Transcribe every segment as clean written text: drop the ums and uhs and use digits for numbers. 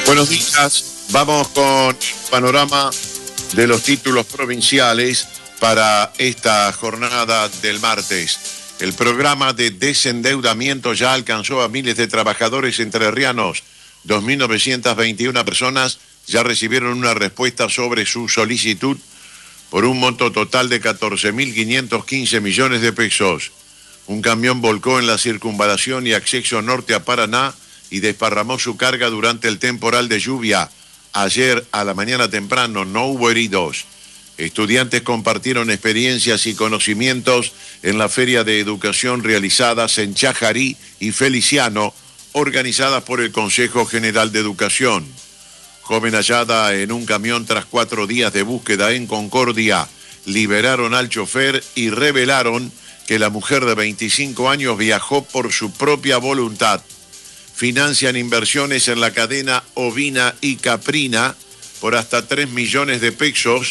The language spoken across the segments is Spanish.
Buenos días, vamos con el panorama de los títulos provinciales para esta jornada del martes. El programa de desendeudamiento ya alcanzó a miles de trabajadores entrerrianos. 2.921 personas ya recibieron una respuesta sobre su solicitud por un monto total de 14.515 millones de pesos. Un camión volcó en la circunvalación y acceso norte a Paraná y desparramó su carga durante el temporal de lluvia. Ayer a la mañana temprano no hubo heridos. Estudiantes compartieron experiencias y conocimientos en la Feria de Educación realizadas en Chajarí y Feliciano, organizadas por el Consejo General de Educación. Joven hallada en un camión tras 4 días de búsqueda en Concordia. Liberaron al chofer y revelaron que la mujer de 25 años viajó por su propia voluntad. Financian inversiones en la cadena ovina y caprina por hasta 3 millones de pesos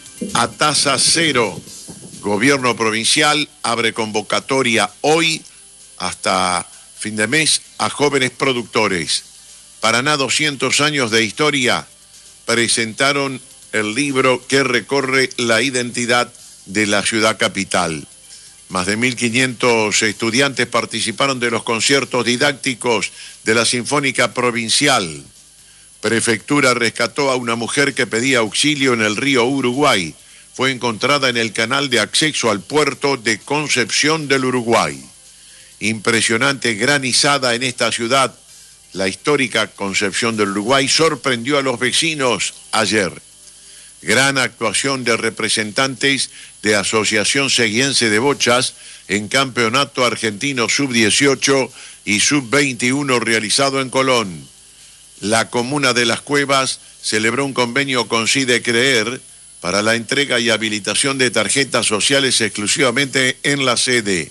a tasa cero. Gobierno provincial abre convocatoria hoy hasta fin de mes a jóvenes productores. Paraná 200 años de historia. Presentaron el libro que recorre la identidad de la ciudad capital. Más de 1.500 estudiantes participaron de los conciertos didácticos de la Sinfónica Provincial. Prefectura rescató a una mujer que pedía auxilio en el río Uruguay. Fue encontrada en el canal de acceso al puerto de Concepción del Uruguay. Impresionante granizada en esta ciudad. La histórica Concepción del Uruguay sorprendió a los vecinos ayer. Gran actuación de representantes de Asociación Seguiense de Bochas en Campeonato Argentino Sub-18 y Sub-21 realizado en Colón. La comuna de Las Cuevas celebró un convenio con CIDE Creer para la entrega y habilitación de tarjetas sociales exclusivamente en la sede.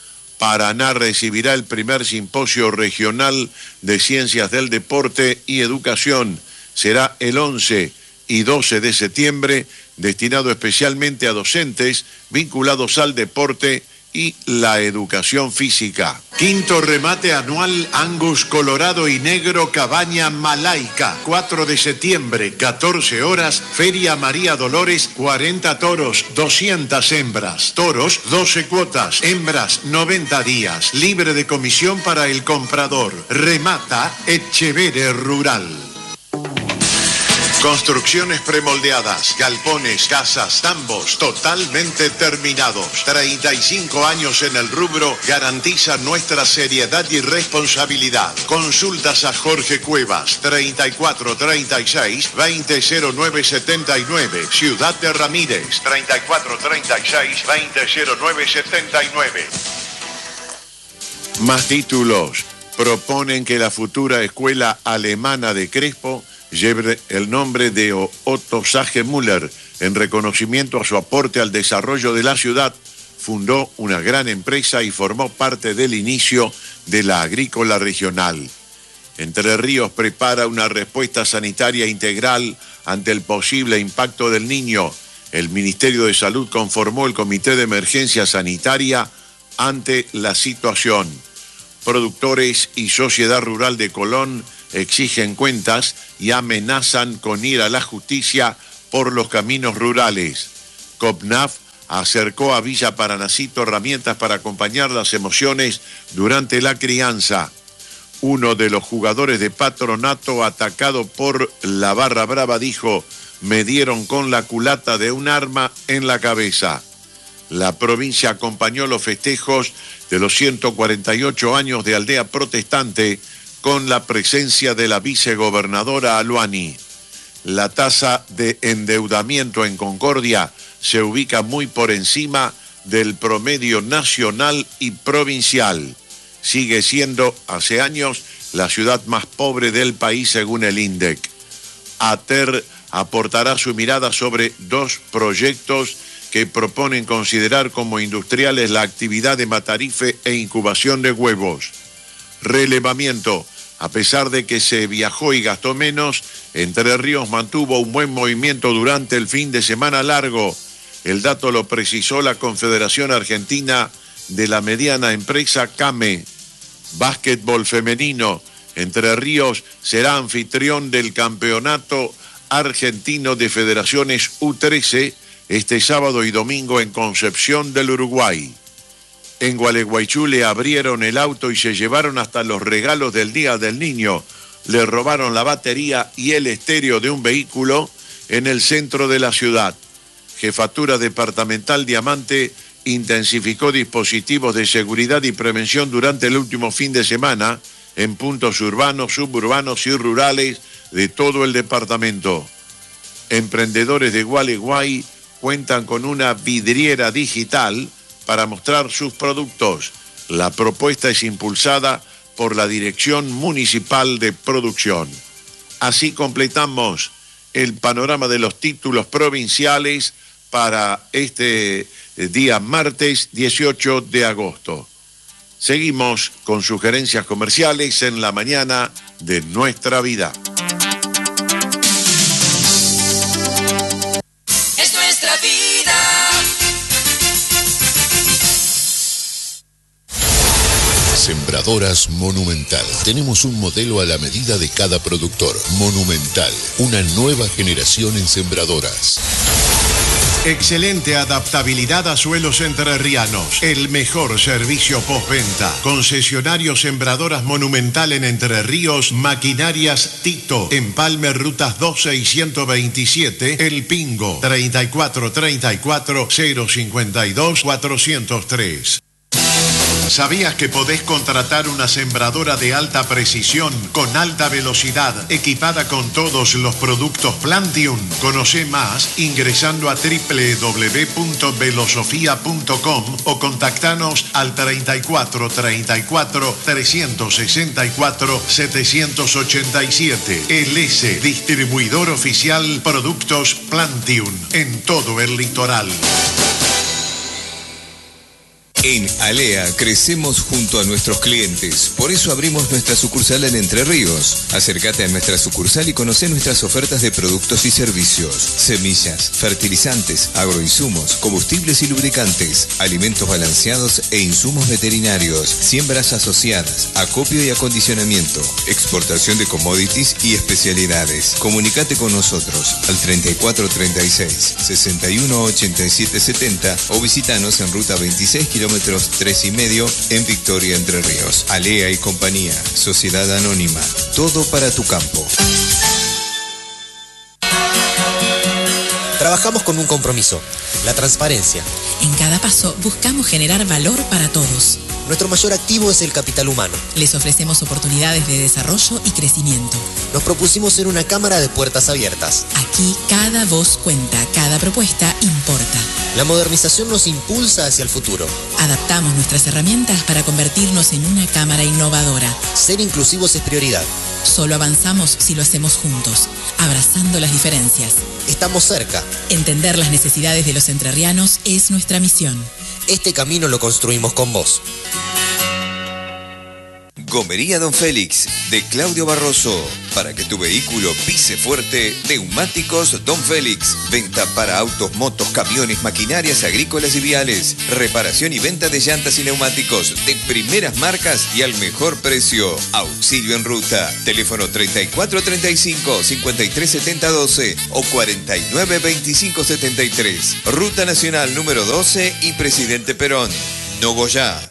Paraná recibirá el primer simposio regional de Ciencias del Deporte y Educación. Será el 11 y 12 de septiembre, destinado especialmente a docentes vinculados al deporte y la educación física. Quinto remate anual Angus Colorado y Negro Cabaña Malaica. 4 de septiembre, 14 horas, Feria María Dolores, 40 toros, 200 hembras. Toros, 12 cuotas, hembras, 90 días. Libre de comisión para el comprador. Remata Etchevere Rural. Construcciones premoldeadas, galpones, casas, tambos, totalmente terminados. 35 años en el rubro garantizan nuestra seriedad y responsabilidad. Consultas a Jorge Cuevas, 3436-200979. Ciudad de Ramírez, 3436-200979. Más títulos. Proponen que la futura escuela alemana de Crespo lleve el nombre de Otto Sagemüller en reconocimiento a su aporte al desarrollo de la ciudad. Fundó una gran empresa y formó parte del inicio de la agrícola regional. Entre Ríos prepara una respuesta sanitaria integral ante el posible impacto del niño. El Ministerio de Salud conformó el Comité de Emergencia Sanitaria ante la situación. Productores y Sociedad Rural de Colón exigen cuentas y amenazan con ir a la justicia por los caminos rurales. COPNAF acercó a Villa Paranacito herramientas para acompañar las emociones durante la crianza. Uno de los jugadores de Patronato atacado por la Barra Brava dijo: "Me dieron con la culata de un arma en la cabeza". La provincia acompañó los festejos de los 148 años de Aldea Protestante con la presencia de la vicegobernadora Aluani. La tasa de endeudamiento en Concordia se ubica muy por encima del promedio nacional y provincial. Sigue siendo, hace años, la ciudad más pobre del país según el INDEC. ATER aportará su mirada sobre 2 proyectos que proponen considerar como industriales la actividad de matarife e incubación de huevos. Relevamiento. A pesar de que se viajó y gastó menos, Entre Ríos mantuvo un buen movimiento durante el fin de semana largo. El dato lo precisó la Confederación Argentina de la Mediana Empresa CAME. Básquetbol femenino. Entre Ríos será anfitrión del Campeonato Argentino de Federaciones U13 este sábado y domingo en Concepción del Uruguay. En Gualeguaychú le abrieron el auto y se llevaron hasta los regalos del Día del Niño. Le robaron la batería y el estéreo de un vehículo en el centro de la ciudad. Jefatura Departamental Diamante intensificó dispositivos de seguridad y prevención durante el último fin de semana en puntos urbanos, suburbanos y rurales de todo el departamento. Emprendedores de Gualeguay cuentan con una vidriera digital para mostrar sus productos. La propuesta es impulsada por la Dirección Municipal de Producción. Así completamos el panorama de los títulos provinciales para este día martes 18 de agosto. Seguimos con sugerencias comerciales en la mañana de Nuestra Vida. Es nuestra vida. Sembradoras Monumental. Tenemos un modelo a la medida de cada productor. Monumental, una nueva generación en sembradoras. Excelente adaptabilidad a suelos entrerrianos. El mejor servicio postventa. Concesionario Sembradoras Monumental en Entre Ríos. Maquinarias Tito. Empalme Rutas 12 y 127. El Pingo. 3434 052 403. ¿Sabías que podés contratar una sembradora de alta precisión, con alta velocidad, equipada con todos los productos Plantium? Conoce más ingresando a www.velosofia.com o contactanos al 34 34 364 787. LS, distribuidor oficial Productos Plantium en todo el litoral. En Alea crecemos junto a nuestros clientes, por eso abrimos nuestra sucursal en Entre Ríos. Acércate a nuestra sucursal y conoce nuestras ofertas de productos y servicios: semillas, fertilizantes, agroinsumos, combustibles y lubricantes, alimentos balanceados e insumos veterinarios, siembras asociadas, acopio y acondicionamiento, exportación de commodities y especialidades. Comunicate con nosotros al 3436 61 87 70 o visítanos en ruta 26 kilómetros 3,5 en Victoria, Entre Ríos. Alea y compañía, Sociedad Anónima, todo para tu campo. Trabajamos con un compromiso: la transparencia. En cada paso buscamos generar valor para todos. Nuestro mayor activo es el capital humano. Les ofrecemos oportunidades de desarrollo y crecimiento. Nos propusimos ser una cámara de puertas abiertas. Aquí cada voz cuenta, cada propuesta importa. La modernización nos impulsa hacia el futuro. Adaptamos nuestras herramientas para convertirnos en una cámara innovadora. Ser inclusivos es prioridad. Solo avanzamos si lo hacemos juntos, abrazando las diferencias. Estamos cerca. Entender las necesidades de los entrerrianos es nuestra misión. Este camino lo construimos con vos. Gomería Don Félix, de Claudio Barroso. Para que tu vehículo pise fuerte, Neumáticos Don Félix. Venta para autos, motos, camiones, maquinarias agrícolas y viales. Reparación y venta de llantas y neumáticos de primeras marcas y al mejor precio. Auxilio en ruta. Teléfono 3435 5370 12 o 49 25 73. Ruta Nacional número 12 y Presidente Perón. Nogoyá.